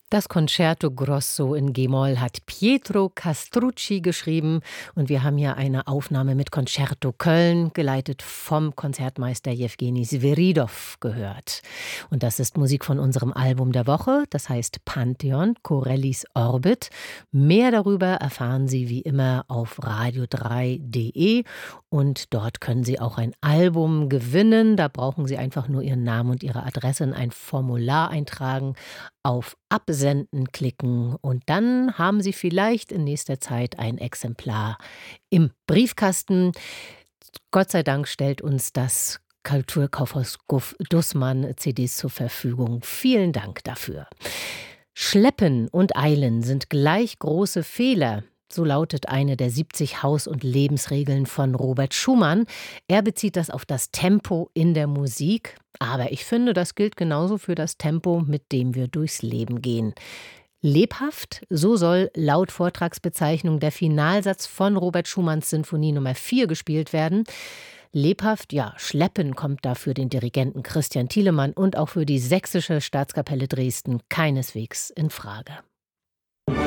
Das Concerto Grosso in G-Moll hat Pietro Castrucci geschrieben und wir haben hier eine Aufnahme mit Concerto Köln, geleitet vom Konzertmeister Jewgeni Sweridov, gehört. Und das ist Musik von unserem Album der Woche, das heißt Pantheon, Corellis Orbit. Mehr darüber erfahren Sie wie immer auf radio3.de und dort können Sie auch ein Album gewinnen. Da brauchen Sie einfach nur Ihren Namen und Ihre Adresse in ein Formular eintragen, auf Absenden klicken und dann haben Sie vielleicht in nächster Zeit ein Exemplar im Briefkasten. Gott sei Dank stellt uns das Kulturkaufhaus Dussmann CDs zur Verfügung. Vielen Dank dafür. Schleppen und Eilen sind gleich große Fehler. So lautet eine der 70 Haus- und Lebensregeln von Robert Schumann. Er bezieht das auf das Tempo in der Musik. Aber ich finde, das gilt genauso für das Tempo, mit dem wir durchs Leben gehen. Lebhaft, so soll laut Vortragsbezeichnung der Finalsatz von Robert Schumanns Sinfonie Nummer 4 gespielt werden. Lebhaft, ja, schleppen kommt da für den Dirigenten Christian Thielemann und auch für die Sächsische Staatskapelle Dresden keineswegs in Frage.